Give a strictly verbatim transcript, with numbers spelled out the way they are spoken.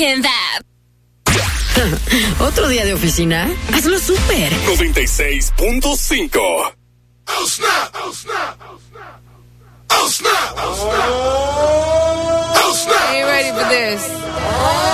rocking that. ¿Otro día de oficina? Hazlo súper. noventa y seis punto cinco. Oh snap! Oh snap! Oh snap! Oh snap! Oh snap! Oh snap! Ain't ready for this.